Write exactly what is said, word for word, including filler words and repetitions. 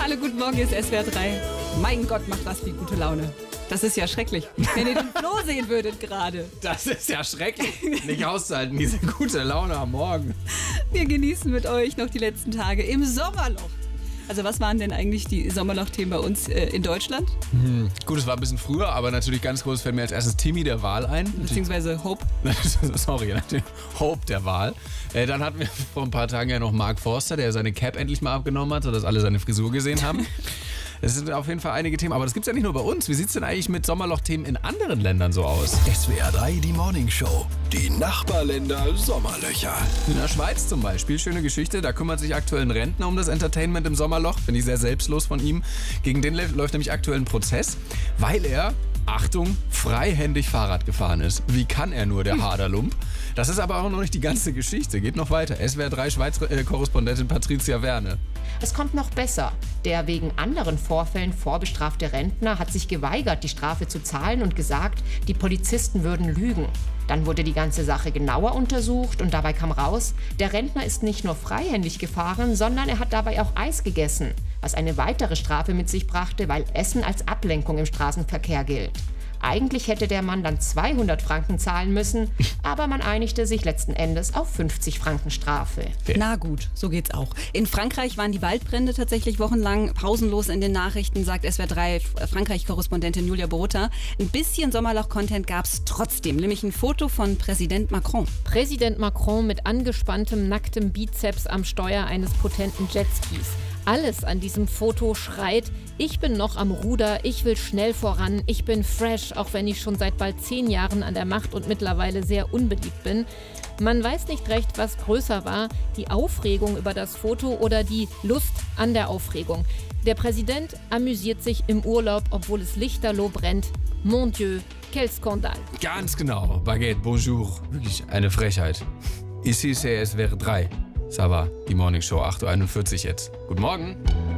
Hallo, guten Morgen, hier ist S W R drei. Mein Gott, macht das wie gute Laune. Das ist ja schrecklich, wenn ihr den Flo sehen würdet gerade. Das ist ja schrecklich. Nicht auszuhalten, diese gute Laune am Morgen. Wir genießen mit euch noch die letzten Tage im Sommerloch. Also was waren denn eigentlich die Sommerloch-Themen bei uns äh, in Deutschland? Hm, gut, es war ein bisschen früher, aber natürlich ganz groß fällt mir als erstes Timmy der Wahl ein. Beziehungsweise Hope. Sorry, natürlich Hope der Wahl. Äh, dann hatten wir vor ein paar Tagen ja noch Mark Forster, der seine Cap endlich mal abgenommen hat, sodass alle seine Frisur gesehen haben. Es sind auf jeden Fall einige Themen, aber das gibt es ja nicht nur bei uns. Wie sieht es denn eigentlich mit Sommerloch-Themen in anderen Ländern so aus? S W R drei, die Morning Show. Die Nachbarländer Sommerlöcher. In der Schweiz zum Beispiel, schöne Geschichte, da kümmert sich aktuell ein Rentner um das Entertainment im Sommerloch. Finde ich sehr selbstlos von ihm. Gegen den läuft nämlich aktuell ein Prozess, weil er, Achtung, freihändig Fahrrad gefahren ist. Wie kann er nur, der Haderlump? Das ist aber auch noch nicht die ganze Geschichte. Geht noch weiter. S W R drei Schweiz-Korrespondentin Patricia Werne. Es kommt noch besser. Der wegen anderen Vorfällen vorbestrafte Rentner hat sich geweigert, die Strafe zu zahlen und gesagt, die Polizisten würden lügen. Dann wurde die ganze Sache genauer untersucht und dabei kam raus, der Rentner ist nicht nur freihändig gefahren, sondern er hat dabei auch Eis gegessen, was eine weitere Strafe mit sich brachte, weil Essen als Ablenkung im Straßenverkehr gilt. Eigentlich hätte der Mann dann zweihundert Franken zahlen müssen, aber man einigte sich letzten Endes auf fünfzig Franken Strafe. Na gut, so geht's auch. In Frankreich waren die Waldbrände tatsächlich wochenlang pausenlos in den Nachrichten, sagt S W R drei Frankreich-Korrespondentin Julia Borota. Ein bisschen Sommerloch-Content gab's trotzdem, nämlich ein Foto von Präsident Macron. Präsident Macron mit angespanntem, nacktem Bizeps am Steuer eines potenten Jetskis. Alles an diesem Foto schreit, ich bin noch am Ruder, ich will schnell voran, ich bin fresh, auch wenn ich schon seit bald zehn Jahren an der Macht und mittlerweile sehr unbeliebt bin. Man weiß nicht recht, was größer war, die Aufregung über das Foto oder die Lust an der Aufregung. Der Präsident amüsiert sich im Urlaub, obwohl es lichterloh brennt. Mon Dieu, quel Skandal. Ganz genau. Baguette, bonjour. Wirklich eine Frechheit. Ici c'est S W R drei. Ça va, die Morning Show, acht Uhr einundvierzig jetzt. Guten Morgen.